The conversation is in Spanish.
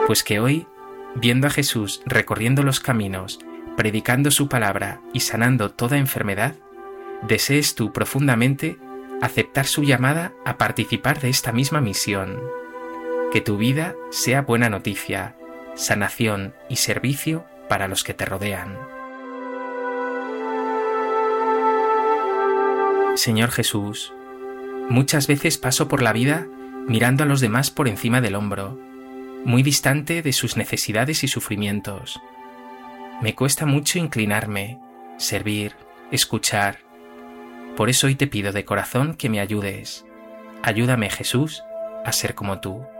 Pues que hoy, viendo a Jesús recorriendo los caminos, predicando su palabra y sanando toda enfermedad, desees tú profundamente aceptar su llamada a participar de esta misma misión. Que tu vida sea buena noticia, sanación y servicio para los que te rodean. Señor Jesús, muchas veces paso por la vida mirando a los demás por encima del hombro, muy distante de sus necesidades y sufrimientos. Me cuesta mucho inclinarme, servir, escuchar. Por eso hoy te pido de corazón que me ayudes. Ayúdame, Jesús, a ser como tú.